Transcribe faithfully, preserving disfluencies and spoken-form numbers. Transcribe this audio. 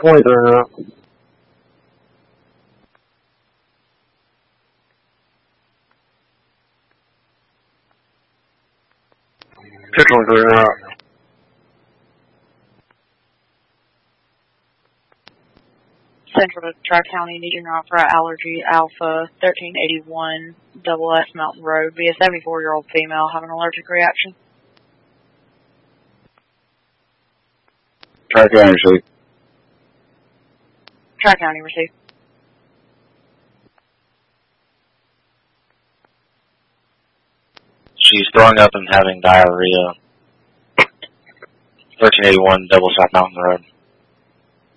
twenty-three now. two twenty-three now. Central to Tri-County, need your offer at Allergy Alpha, thirteen eighty-one, Double S Mountain Road, be a seventy-four-year-old female having an allergic reaction. Tri-County receipt. Tri-County receipt. She's throwing up and having diarrhea. thirteen eighty-one, Double South Mountain Road.